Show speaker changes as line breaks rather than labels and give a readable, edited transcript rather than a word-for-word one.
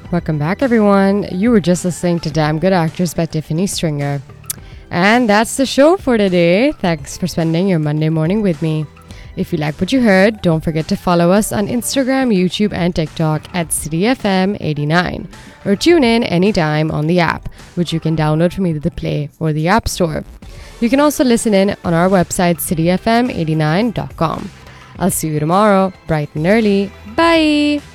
Welcome back, everyone. You were just listening to Damn Good Actress by Tiffany Stringer. And that's the show for today. Thanks for spending your Monday morning with me. If you like what you heard, don't forget to follow us on Instagram, YouTube, and TikTok at CityFM89. Or tune in anytime on the app, which you can download from either the Play or the App Store. You can also listen in on our website, cityfm89.com. I'll see you tomorrow, bright and early. Bye!